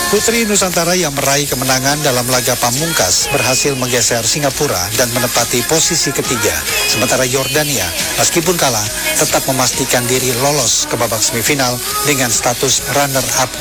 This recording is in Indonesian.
Putri Nusantara yang meraih kemenangan dalam laga pamungkas berhasil menggeser Singapura dan menempati posisi ketiga. Sementara Yordania, meskipun kalah, tetap memastikan diri lolos ke babak semifinal dengan status runner-up